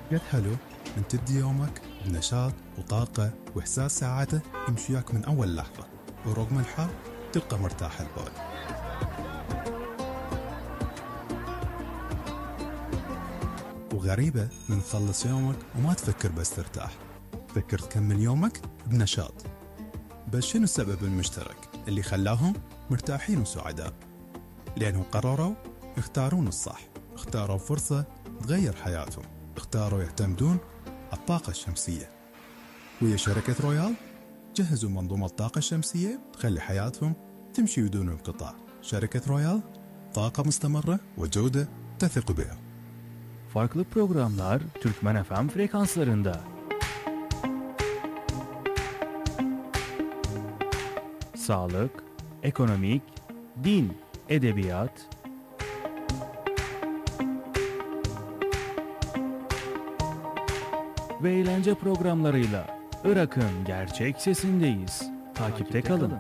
قد حلو من تبدي يومك بنشاط وطاقة وإحساس سعادة يمشيك من أول لحظة، ورغم الحر تبقى مرتاح البال. وغريبة من تخلص يومك وما تفكر بس ترتاح، تفكر تكمل يومك بنشاط. بس شنو السبب المشترك اللي خلاهم مرتاحين وسعداء؟ لأنهم قرروا يختارون الصح، اختاروا فرصة تغير حياتهم، اختاروا يعتمدون على الطاقة الشمسية. ويا شركة رويال جهزوا منظومة الطاقة الشمسية تخلي حياتهم تمشي بدون انقطاع. شركة رويال، طاقة مستمرة وجودة تثق بها. Farklı programlar Türkmen FM frekanslarında. Sağlık, ekonomik, din, edebiyat, ve eğlence programlarıyla Irak'ın gerçek sesindeyiz. Takipte kalın.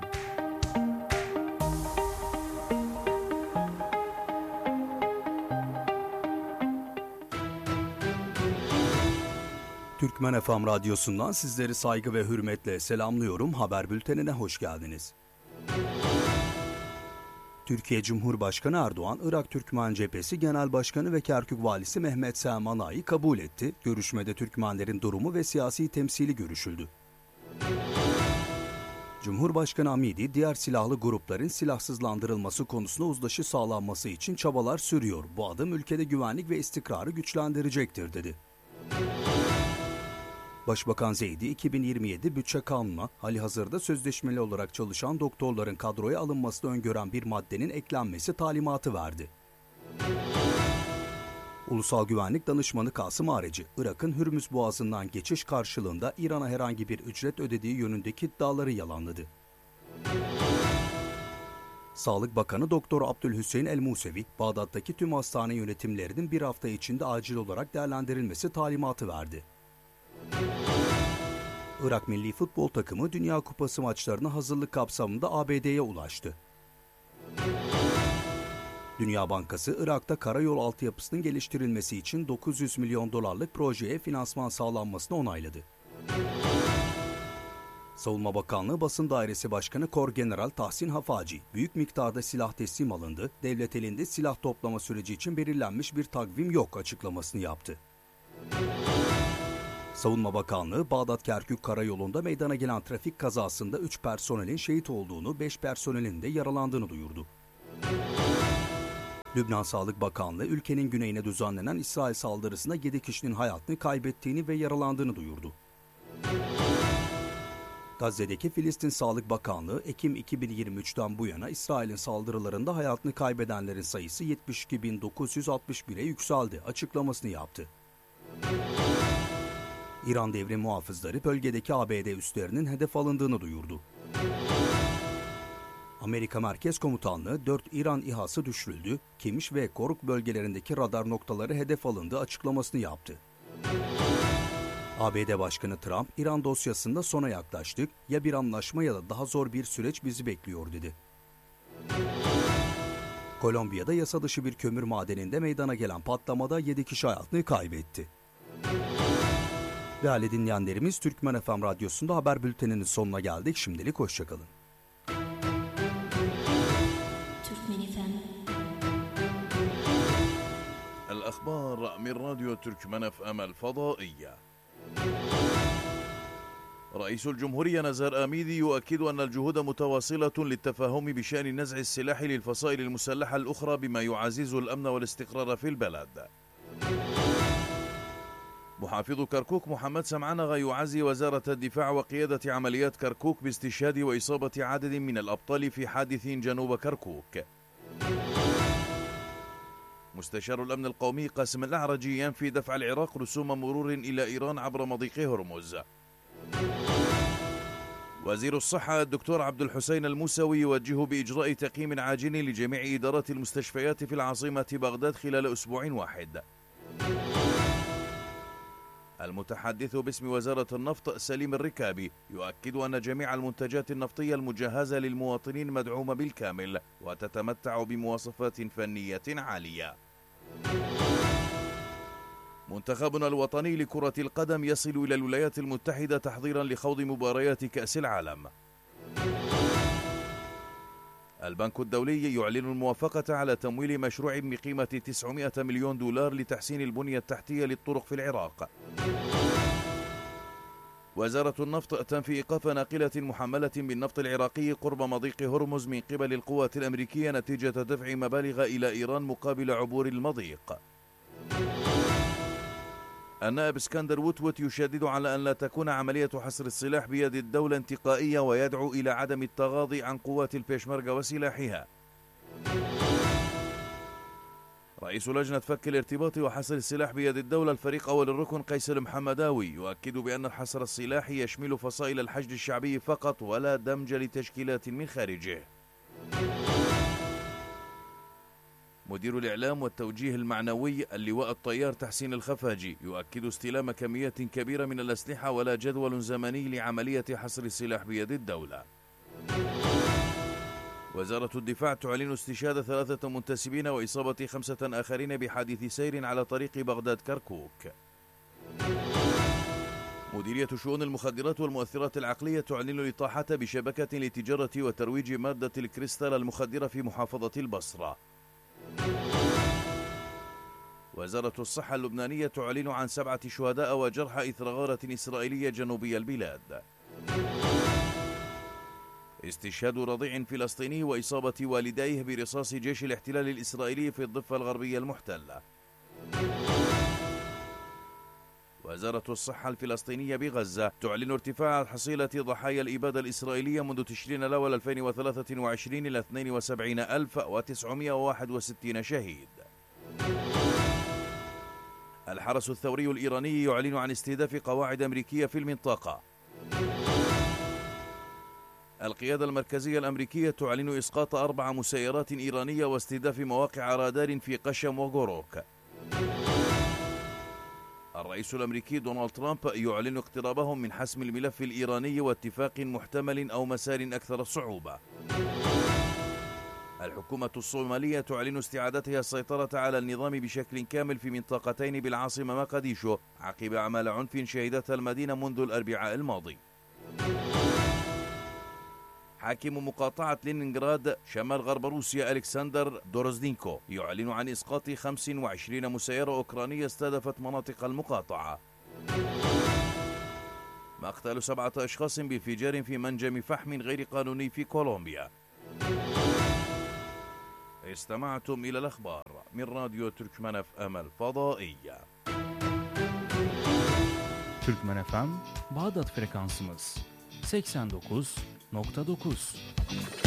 Türkmen FM Radyosu'ndan sizleri saygı ve hürmetle selamlıyorum. Haber bültenine hoş geldiniz. Türkiye Cumhurbaşkanı Erdoğan, Irak Türkmen Cephesi Genel Başkanı ve Kerkük Valisi Mehmet Selmanay'ı kabul etti. Görüşmede Türkmenlerin durumu ve siyasi temsili görüşüldü. Cumhurbaşkanı Hamidi, diğer silahlı grupların silahsızlandırılması konusunda uzlaşı sağlanması için çabalar sürüyor. Bu adım ülkede güvenlik ve istikrarı güçlendirecektir, dedi. Başbakan Zeydi, 2027 bütçe kanununa halihazırda sözleşmeli olarak çalışan doktorların kadroya alınmasını öngören bir maddenin eklenmesi talimatı verdi. Ulusal Güvenlik Danışmanı Kasım Areci, Irak'ın Hürmüz Boğazı'ndan geçiş karşılığında İran'a herhangi bir ücret ödediği yönündeki iddiaları yalanladı. Sağlık Bakanı Doktor Abdülhüseyin El-Musevi, Bağdat'taki tüm hastane yönetimlerinin bir hafta içinde acil olarak değerlendirilmesi talimatı verdi. Irak Milli Futbol Takımı Dünya Kupası maçlarına hazırlık kapsamında ABD'ye ulaştı. Dünya Bankası, Irak'ta karayol altyapısının geliştirilmesi için 900 milyon dolarlık projeye finansman sağlanmasını onayladı. Savunma Bakanlığı Basın Dairesi Başkanı Korgeneral Tahsin Hafaci, büyük miktarda silah teslim alındı, devlet elinde silah toplama süreci için belirlenmiş bir takvim yok açıklamasını yaptı. Savunma Bakanlığı, Bağdat-Kerkük karayolunda meydana gelen trafik kazasında 3 personelin şehit olduğunu, 5 personelin de yaralandığını duyurdu. Lübnan Sağlık Bakanlığı, ülkenin güneyine düzenlenen İsrail saldırısında 7 kişinin hayatını kaybettiğini ve yaralandığını duyurdu. Gazze'deki Filistin Sağlık Bakanlığı, Ekim 2023'ten bu yana İsrail'in saldırılarında hayatını kaybedenlerin sayısı 72.961'e yükseldi açıklamasını yaptı. İran Devrim Muhafızları bölgedeki ABD üslerinin hedef alındığını duyurdu. Amerika Merkez Komutanlığı 4 İran İHA'sı düşürüldü, Kimiş ve Koruk bölgelerindeki radar noktaları hedef alındığı açıklamasını yaptı. ABD Başkanı Trump, İran dosyasında sona yaklaştık, ya bir anlaşma ya da daha zor bir süreç bizi bekliyor, dedi. Kolombiya'da yasa dışı bir kömür madeninde meydana gelen patlamada 7 kişi hayatını kaybetti. Değerli dinleyenlerimiz, Türkmen FM Radyosu'nda haber bülteninin sonuna geldik. Şimdilik hoşçakalın. الأخبار من راديو تركمان FM الفضائية. رئيس الجمهورية نزار آميدي يؤكد أن الجهود متواصلة للتفاهم بشأن نزع السلاح للفصائل المسلحة الأخرى بما يعزز الأمن والاستقرار في البلد. محافظ كركوك محمد سمعنغ يعزي وزارة الدفاع وقيادة عمليات كركوك باستشهاد وإصابة عدد من الأبطال في حادث جنوب كركوك. مستشار الأمن القومي قاسم الأعرجي ينفي دفع العراق رسوم مرور إلى إيران عبر مضيق هرمز. وزير الصحة الدكتور عبد الحسين الموسوي يوجه بإجراء تقييم عاجل لجميع إدارات المستشفيات في العاصمة بغداد خلال أسبوع واحد. المتحدث باسم وزارة النفط سليم الركابي يؤكد أن جميع المنتجات النفطية المجهزة للمواطنين مدعومة بالكامل وتتمتع بمواصفات فنية عالية. منتخبنا الوطني لكرة القدم يصل إلى الولايات المتحدة تحضيرا لخوض مباريات كأس العالم. البنك الدولي يعلن الموافقة على تمويل مشروع بقيمة 900 مليون دولار لتحسين البنية التحتية للطرق في العراق. وزارة النفط تنفي إيقاف ناقلة محملة بالنفط العراقي قرب مضيق هرمز من قبل القوات الأمريكية نتيجة دفع مبالغ إلى إيران مقابل عبور المضيق. النائب اسكندر وتوت يشدد على أن لا تكون عملية حصر السلاح بيد الدولة انتقائية ويدعو إلى عدم التغاضي عن قوات البيشمركة وسلاحها. رئيس لجنة فك الارتباط وحصر السلاح بيد الدولة الفريق أول الركن قيس المحمداوي يؤكد بأن الحصر السلاحي يشمل فصائل الحشد الشعبي فقط ولا دمج لتشكيلات من خارجه. مدير الإعلام والتوجيه المعنوي اللواء الطيار تحسين الخفاجي يؤكد استلام كميات كبيرة من الأسلحة ولا جدول زمني لعملية حصر السلاح بيد الدولة. وزارة الدفاع تعلن استشهاد 3 منتسبين وإصابة 5 آخرين بحادث سير على طريق بغداد كركوك. مديرية شؤون المخدرات والمؤثرات العقلية تعلن الإطاحة بشبكة لتجارة وترويج مادة الكريستال المخدرة في محافظة البصرة. وزارة الصحة اللبنانية تعلن عن 7 شهداء وجرحى إثر غارة إسرائيلية جنوبي البلاد. استشهاد رضيع فلسطيني وإصابة والديه برصاص جيش الاحتلال الإسرائيلي في الضفة الغربية المحتلة. وزارة الصحة الفلسطينية بغزة تعلن ارتفاع حصيلة ضحايا الإبادة الإسرائيلية منذ تشرين الأول 2023 إلى 72,961 شهيد. الحرس الثوري الإيراني يعلن عن استهداف قواعد أمريكية في المنطقة. القيادة المركزية الأمريكية تعلن إسقاط 4 مسيرات إيرانية واستهداف مواقع رادار في قشم وغوروك. الرئيس الأمريكي دونالد ترامب يعلن اقترابهم من حسم الملف الإيراني واتفاق محتمل أو مسار أكثر صعوبة. الحكومة الصومالية تعلن استعادتها السيطرة على النظام بشكل كامل في منطقتين بالعاصمة مقديشو عقب أعمال عنف شهدتها المدينة منذ الأربعاء الماضي. حاكم مقاطعة لينينغراد شمال غرب روسيا ألكسندر دورزدينكو يعلن عن إسقاط 25 مسيرة أوكرانية استهدفت مناطق المقاطعة. مقتل 7 أشخاص بانفجار في منجم فحم غير قانوني في كولومبيا. استمعتم إلى الأخبار من راديو تركمان FM الفضائية. Türkmen FM Bağdat frekansımız 89.9.